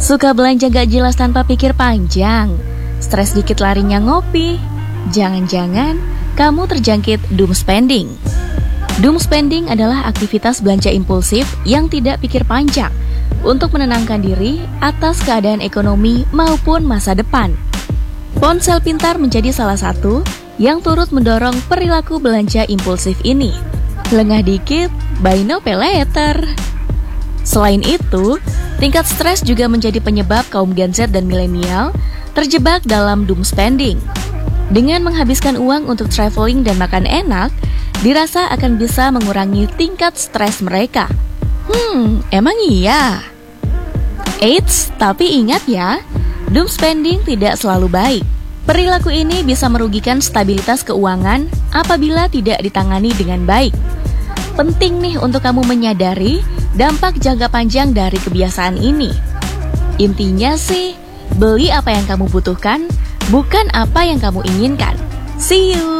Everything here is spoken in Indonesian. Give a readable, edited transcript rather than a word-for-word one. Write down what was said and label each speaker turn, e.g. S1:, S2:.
S1: Suka belanja gak jelas tanpa pikir panjang? Stres dikit larinya ngopi? Jangan-jangan kamu terjangkit doom spending. Doom spending adalah aktivitas belanja impulsif yang tidak pikir panjang untuk menenangkan diri atas keadaan ekonomi maupun masa depan. Ponsel pintar menjadi salah satu yang turut mendorong perilaku belanja impulsif ini. Lengah dikit, buy now pay later. Selain itu, tingkat stres juga menjadi penyebab kaum Gen Z dan milenial terjebak dalam doom spending. Dengan menghabiskan uang untuk traveling dan makan enak, dirasa akan bisa mengurangi tingkat stres mereka. Emang iya? Eits, tapi ingat ya, doom spending tidak selalu baik. Perilaku ini bisa merugikan stabilitas keuangan apabila tidak ditangani dengan baik. Penting nih untuk kamu menyadari dampak jangka panjang dari kebiasaan ini. Intinya sih, beli apa yang kamu butuhkan, bukan apa yang kamu inginkan. See you!